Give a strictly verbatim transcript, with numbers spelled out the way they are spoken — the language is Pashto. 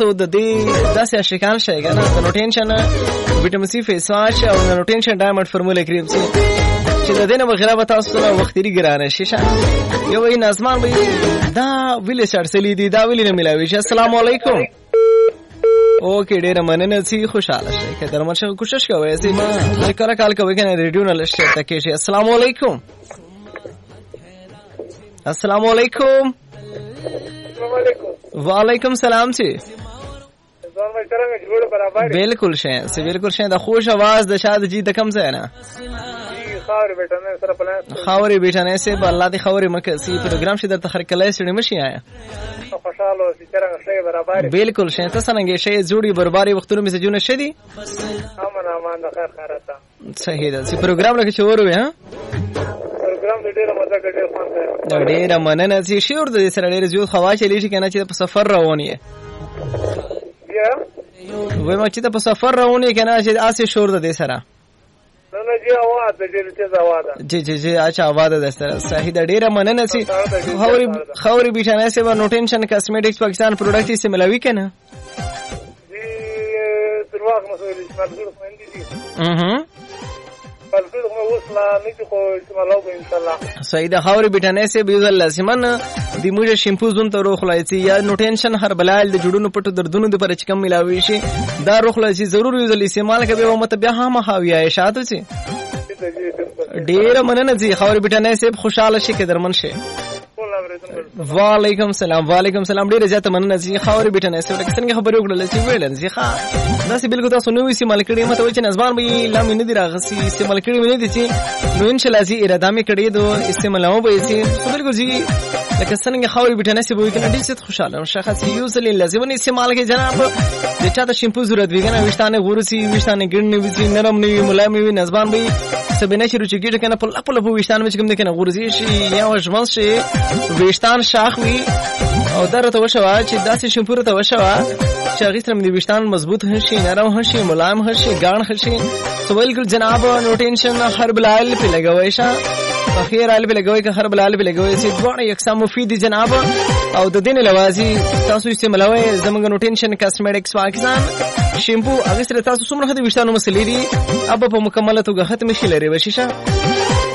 تاسو د دې داسې اشکان شي کنه د نوټینشن وټامین سی فیس واش او د نوټینشن ډایمنډ فارمولا کریم سي چې د دینه بغیر به تاسو ته وختي ګرانه شي یو وین اسمان به دا ویل شړسلی دي دا ویل نه ملاوي شي. السلام علیکم. اوکې ډیر مننه سي خوشاله شئ که درمشه کوشش کوئ سي ما کله کال کوي کنه ریډیو نه لشته تکي شي. السلام علیکم. السلام علیکم. وعلیکم سلام سي بالکل شئ سي بالکل شئ د خوش आवाज د شاد جی د کم ځای نه خاورې بیٹانه سره پلان خاورې بیٹانه سي په الله دې خاورې مکه سي پروګرام شي د تخر کله سړي مشي آیا خوشاله سي څنګه شي برابر بالکل شئ تاسو څنګه شي جوړي برابرۍ وختونو میسجونه شدي امن امان د خیر خیرات صحیح ده سي پروګرام لکه چور وي ها پروګرام دې ډېر مزه کوي خوند ده ډېر مننه سي شور د سره ډېر زیات خوا چلی شي کنه چې په سفر رواني بیا وای ما چې په سفر رواني کنه چې اسه شور د سره نه نه جی आवाज د ډېر تیز आवाज جی جی جی اچھا आवाज د سره صحیح د ډېر مننه سي خوري خوري بیٹانه سي و نوټینشن کاسمیټکس پاکستان پروډکټ سي ملاوي کنه جی درواغ مسؤل منظور خويندې دي اها فالفل خو وصله نه کو استعمالو ان شاء الله صحیح د خوري بیٹانه سي بيز الله سیمن د موږ شیمپو زون ته روخلای سي یا نوټینشن هر بلال د جوړونو پټو دردونو د پر چکم ملاوي شي دا روخلای سي ضرور یوزل استعمال کوي او مت بیا هم هاوی شاتو سي ډیر مننه جی خوري بیٹانه سي خوشاله شي کې درمن شي. وعلیکم سلام وعلیکم سلام ډیر زیات مننه جی خوري بیٹانه سي څنګه خبرې وکړل سي ویل سي ښا دا سي بالکل تاسو نو وسی مال کړي مته چې نظم به لام نه دی راغسي استعمال کړي ونه دي چې نو ان شاء الله زی اراده مې کړي دو استعمالو به سي بالکل جی لکه څنګه خوري بیٹانه سي به کنه ډیر زیات خوشاله شخص یوزل لازم نه استعمال کې جناب د چا ته شیمپو ضرورت ویګنه وشتانه ورسي وشتانه ګړنی وسی نرم نه ملایم وي نظم به سبنه چې رچ کېږي کنه په لپو لپو وشتان مې کوم دي کنه ورزي شي یا وژمن شي وشتان شاخ وي او درته وشوا چې داسې شیمپو ته وشوا چې هغه سره مې وشتان مضبوط هشي نرم هشي ملایم هشي ګان هشي سوال ګل جناب نو ټینشن هربل آیل په لګوي شه اخیر آیل په لګوي که هربل آیل په لګوي چې دوه یکسان مفید جناب او د دین لوازي تاسو استعمالوي زمونږ نو ټینشن کاسمیټکس پاکستان شیمپو هغه سره تاسو څومره د وشتانو مسلې دي اب په مکمله توګه ختم شي لري وشيشه